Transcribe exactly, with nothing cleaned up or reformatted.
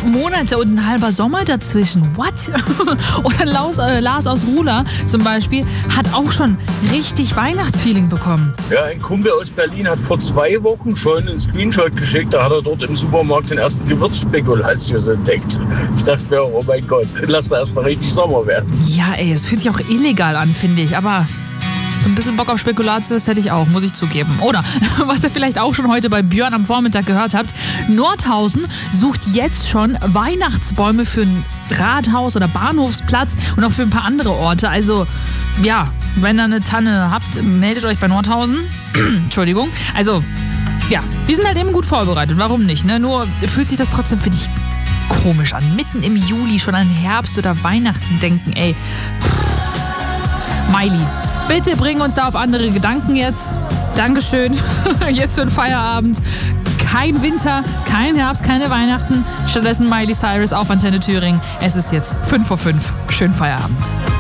fünf Monate und ein halber Sommer dazwischen. What? Oder Lars, äh, Lars aus Rula zum Beispiel hat auch schon richtig Weihnachtsfeeling bekommen. Ja, ein Kumpel aus Berlin hat vor zwei Wochen schon einen Screenshot geschickt. Da hat er dort im Supermarkt den ersten Gewürzspekulatius entdeckt. Ich dachte mir, oh mein Gott, lass da erstmal richtig Sommer werden. Ja, ey, es fühlt sich auch illegal an, finde ich. Aber so ein bisschen Bock auf Spekulatius hätte ich auch, muss ich zugeben. Oder, was ihr vielleicht auch schon heute bei Björn am Vormittag gehört habt, Nordhausen sucht jetzt schon Weihnachtsbäume für ein Rathaus oder Bahnhofsplatz und auch für ein paar andere Orte. Also, ja, wenn ihr eine Tanne habt, meldet euch bei Nordhausen. Entschuldigung. Also, ja, die sind halt eben gut vorbereitet. Warum nicht? Ne? Nur fühlt sich das trotzdem, finde ich, komisch an. Mitten im Juli schon an Herbst oder Weihnachten denken, ey. Miley, bitte bring uns da auf andere Gedanken jetzt. Dankeschön. Jetzt für den Feierabend. Kein Winter, kein Herbst, keine Weihnachten. Stattdessen Miley Cyrus auf Antenne Thüringen. Es ist jetzt fünf Uhr fünf. Schönen Feierabend.